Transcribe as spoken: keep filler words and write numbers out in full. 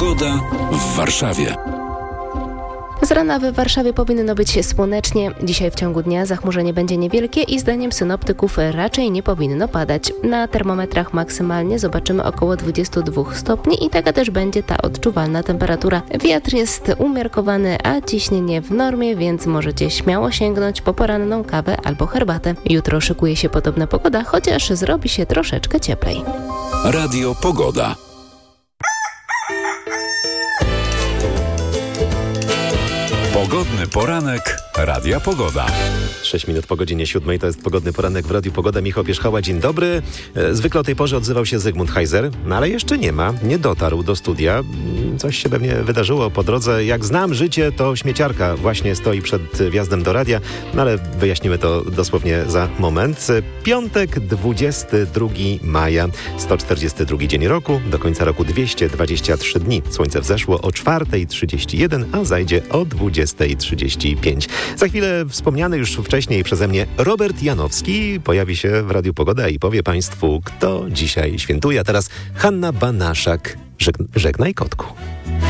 Pogoda w Warszawie. Z rana w Warszawie powinno być słonecznie. Dzisiaj w ciągu dnia zachmurzenie będzie niewielkie i zdaniem synoptyków raczej nie powinno padać. Na termometrach maksymalnie zobaczymy około dwadzieścia dwa stopni i taka też będzie ta odczuwalna temperatura. Wiatr jest umiarkowany, a ciśnienie w normie, więc możecie śmiało sięgnąć po poranną kawę albo herbatę. Jutro szykuje się podobna pogoda, chociaż zrobi się troszeczkę cieplej. Radio Pogoda. Pogodny poranek Radia Pogoda. sześć minut po godzinie siódmej to jest pogodny poranek w Radiu Pogoda. Michał Pierzchała, dzień dobry. Zwykle o tej porze odzywał się Zygmunt Heiser, no ale jeszcze nie ma, nie dotarł do studia. Coś się pewnie wydarzyło po drodze. Jak znam życie, to śmieciarka właśnie stoi przed wjazdem do radia, no ale wyjaśnimy to dosłownie za moment. Piątek, dwudziestego drugiego maja, sto czterdziesty drugi dzień roku, do końca roku dwieście dwadzieścia trzy dni. Słońce wzeszło o czwarta trzydzieści jeden, a zajdzie o dwudziesta trzydzieści pięć. Za chwilę wspomniany już wcześniej przeze mnie Robert Janowski pojawi się w Radiu Pogoda i powie Państwu, kto dzisiaj świętuje. A teraz Hanna Banaszak. Żeg- żegnaj kotku.